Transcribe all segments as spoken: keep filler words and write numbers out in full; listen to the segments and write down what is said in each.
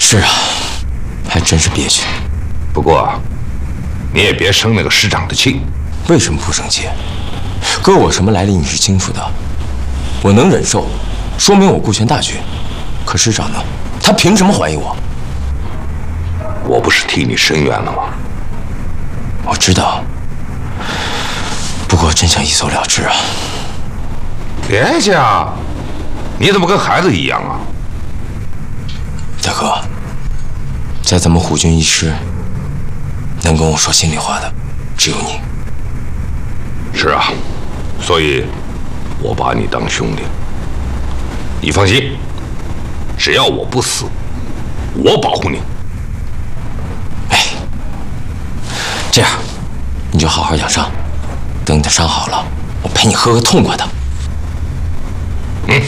是啊，还真是憋屈。 不过，你也别生那个师长的气。 为什么不生气？哥，我什么来历你是清楚的，我能忍受，说明我顾全大局。可师长呢？他凭什么怀疑我？ 我不是替你申冤了吗？ 我知道，不过真想一走了之啊。 别介，你怎么跟孩子一样啊？ 大哥，在咱们虎军一师，能跟我说心里话的只有你。 是啊，所以我把你当兄弟。你放心，只要我不死，我保护你。 哎，这样，你就好好养伤，等你的伤好了，我陪你喝个痛快的。 嗯。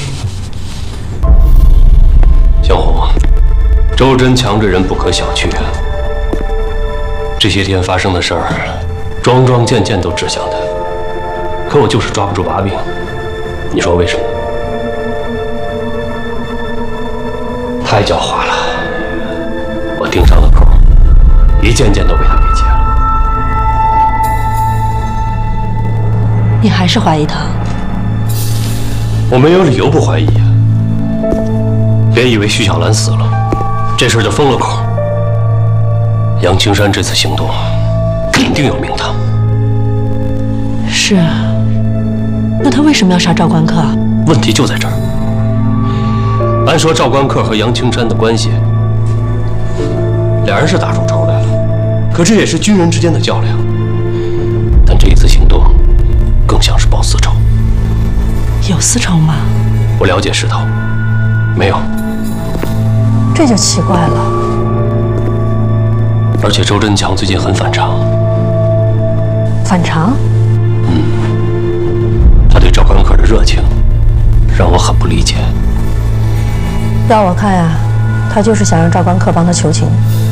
小红，周真强这人不可小觑啊。这些天发生的事儿，桩桩件件都指向他，可我就是抓不住把柄。你说为什么？太狡猾了，我盯上的口，一件件都被他给解了。 你还是怀疑他？ 我没有理由不怀疑呀。别以为徐小兰死了，这事就封了口。杨青山这次行动肯定有名堂。 是啊，那他为什么要杀赵关客啊？ 问题就在这儿。按说赵关客和杨青山的关系，俩人是打出仇来了，可这也是军人之间的较量。但这一次行动，更像是报私仇。 有私仇吗？ 我了解石头，没有。 这就奇怪了。 而且周真强最近很反常。 反常？ 嗯，他对赵关客的热情，让我很不理解。 要我看呀，他就是想让赵关客帮他求情。